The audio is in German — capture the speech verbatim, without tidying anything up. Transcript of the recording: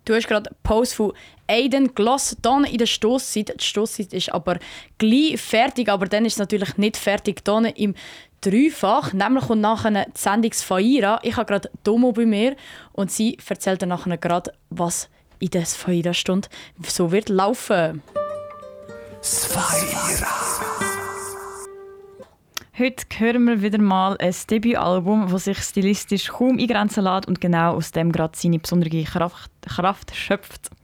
Du hast gerade einen Post von Aiden gelassen, dann in der Stosszeit. Die Stosszeit ist aber gleich fertig, aber dann ist es natürlich nicht fertig dann im Dreifach. Nämlich kommt nachher die Sendung Faira. Ich habe gerade Domo bei mir und sie erzählt dann nachher gerade, was in der Faira-Stunde so wird laufen. Faira. Heute hören wir wieder mal ein Debütalbum, das sich stilistisch kaum eingrenzen lässt und genau aus dem gerade seine besondere Kraft, Kraft schöpft.